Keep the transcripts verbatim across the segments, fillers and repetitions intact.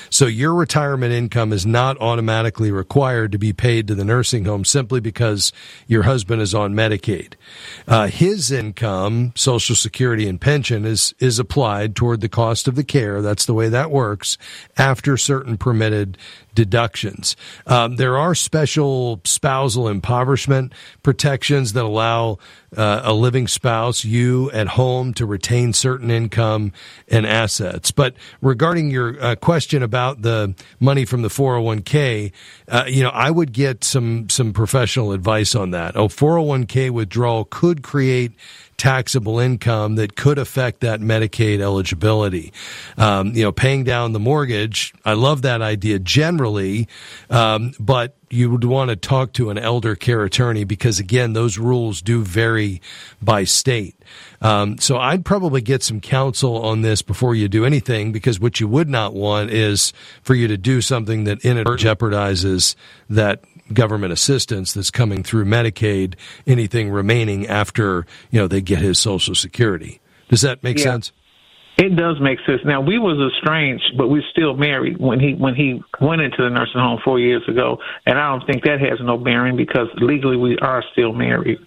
So your retirement income is not automatically required to be paid to the nursing home simply because your husband is on Medicaid. Uh, his income, Social Security and pension, is, is applied toward the cost of the care. That's the way that works after certain permitted deductions. Um, there are special spousal impoverishment protections that allow uh, a living spouse, you at home, to retain certain income and assets. But regarding your uh, question about the money from the four oh one k, uh, you know, I would get some some professional advice on that. A four oh one k withdrawal could create taxable income that could affect that Medicaid eligibility. Um, you know, paying down the mortgage, I love that idea generally, um, but you would want to talk to an elder care attorney because, again, those rules do vary by state. Um, so I'd probably get some counsel on this before you do anything, because what you would not want is for you to do something that inadvertently jeopardizes that government assistance that's coming through Medicaid, anything remaining after, you know, they get his Social Security. Does that make yeah, sense? It does make sense. Now, we was estranged, but we're still married when he when he went into the nursing home four years ago, and I don't think that has no bearing because legally we are still married.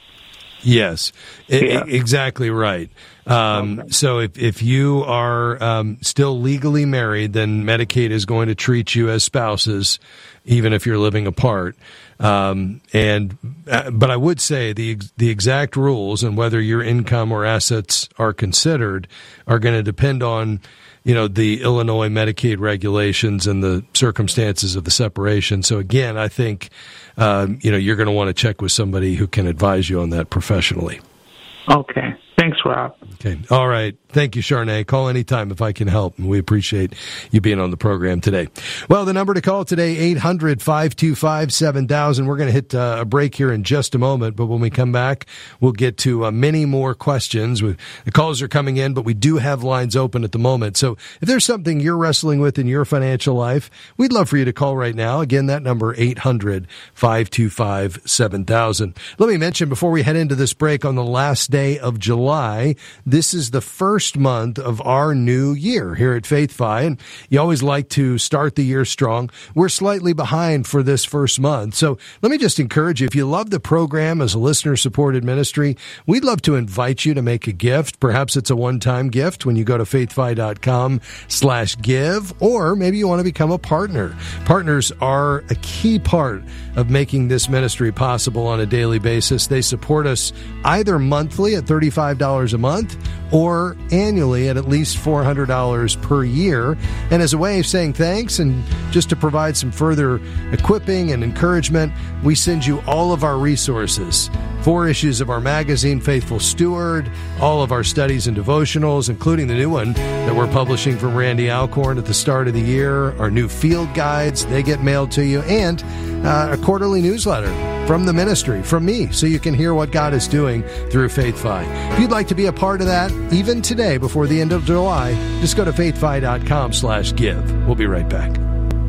Yes, yeah. I- exactly right. Um, okay. So if, if you are um, still legally married, then Medicaid is going to treat you as spouses, even if you're living apart. Um, and uh, but I would say the the exact rules and whether your income or assets are considered are going to depend on, you know, the Illinois Medicaid regulations and the circumstances of the separation. So again, I think um, you know you're going to want to check with somebody who can advise you on that professionally. Okay. Thanks, Rob. Okay. All right. Thank you, Sharnay. Call anytime if I can help, and we appreciate you being on the program today. Well, the number to call today, eight hundred, five two five, seven thousand. We're going to hit uh, a break here in just a moment, but when we come back, we'll get to uh, many more questions. We, the calls are coming in, but we do have lines open at the moment. So if there's something you're wrestling with in your financial life, we'd love for you to call right now. Again, that number, eight hundred, five two five, seven thousand. Let me mention before we head into this break, on the last day of July, this is the first month of our new year here at FaithFi, and you always like to start the year strong. We're slightly behind for this first month, so let me just encourage you, if you love the program as a listener-supported ministry, we'd love to invite you to make a gift. Perhaps it's a one-time gift when you go to faithfi.com slash give, or maybe you want to become a partner. Partners are a key part of making this ministry possible on a daily basis. They support us either monthly at thirty-five dollars a month or annually at at least four hundred dollars per year. And as a way of saying thanks and just to provide some further equipping and encouragement, we send you all of our resources. Four issues of our magazine, Faithful Steward, all of our studies and devotionals, including the new one that we're publishing from Randy Alcorn at the start of the year, our new field guides, they get mailed to you, and uh, a quarterly newsletter from the ministry, from me, so you can hear what God is doing through FaithFi. If you'd like to be a part of that, even today, before the end of July, just go to faithfi.com slash give. We'll be right back.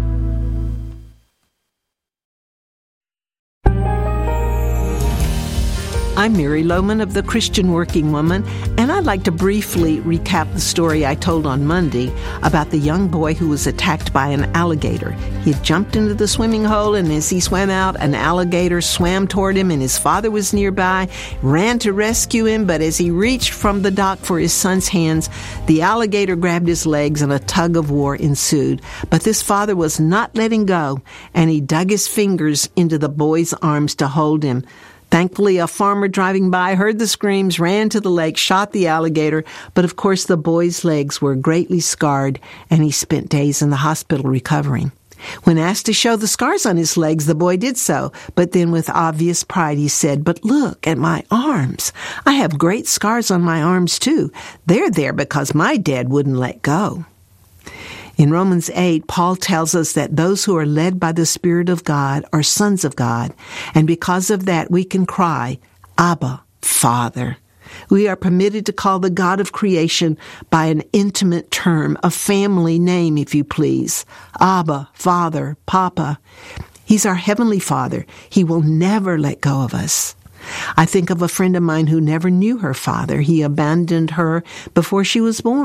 I'm Mary Lohman of the Christian Working Woman, and I'd like to briefly recap the story I told on Monday about the young boy who was attacked by an alligator. He had jumped into the swimming hole, and as he swam out, an alligator swam toward him, and his father was nearby, ran to rescue him, but as he reached from the dock for his son's hands, the alligator grabbed his legs and a tug of war ensued. But this father was not letting go, and he dug his fingers into the boy's arms to hold him. Thankfully, a farmer driving by heard the screams, ran to the lake, shot the alligator, but of course the boy's legs were greatly scarred, and he spent days in the hospital recovering. When asked to show the scars on his legs, the boy did so, but then with obvious pride he said, "But look at my arms. I have great scars on my arms too. They're there because my dad wouldn't let go." In Romans eight, Paul tells us that those who are led by the Spirit of God are sons of God, and because of that we can cry, "Abba, Father." We are permitted to call the God of creation by an intimate term, a family name, if you please. Abba, Father, Papa. He's our Heavenly Father. He will never let go of us. I think of a friend of mine who never knew her father. He abandoned her before she was born.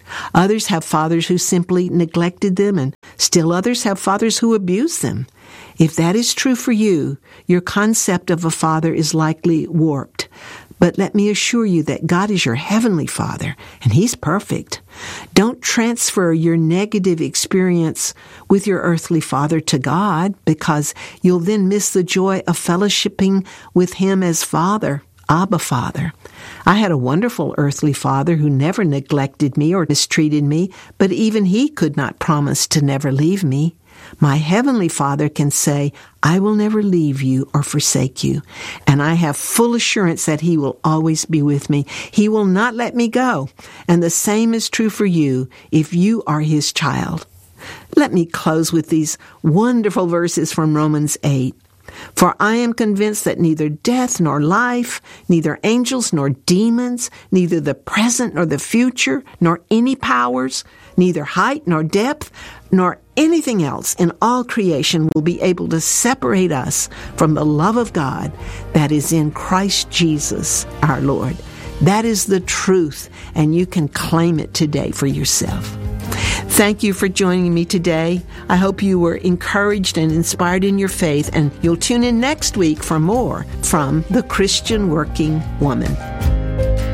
Others have fathers who simply neglected them, and still others have fathers who abuse them. If that is true for you, your concept of a father is likely warped. But let me assure you that God is your heavenly Father, and He's perfect. Don't transfer your negative experience with your earthly father to God, because you'll then miss the joy of fellowshipping with Him as Father, Abba Father. I had a wonderful earthly father who never neglected me or mistreated me, but even he could not promise to never leave me. My heavenly Father can say, I will never leave you or forsake you. And I have full assurance that He will always be with me. He will not let me go. And the same is true for you if you are His child. Let me close with these wonderful verses from Romans eight. For I am convinced that neither death nor life, neither angels nor demons, neither the present nor the future, nor any powers, neither height nor depth, nor anything else in all creation will be able to separate us from the love of God that is in Christ Jesus our Lord. That is the truth, and you can claim it today for yourself. Thank you for joining me today. I hope you were encouraged and inspired in your faith, and you'll tune in next week for more from The Christian Working Woman.